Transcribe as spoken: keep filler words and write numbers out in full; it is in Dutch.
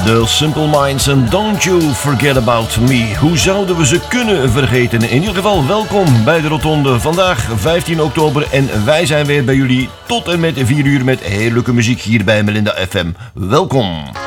The Simple Minds en Don't You Forget About Me. Hoe zouden we ze kunnen vergeten? In ieder geval welkom bij de Rotonde. Vandaag vijftien oktober en wij zijn weer bij jullie tot en met vier uur met heerlijke muziek hier bij Melinda F M. Welkom.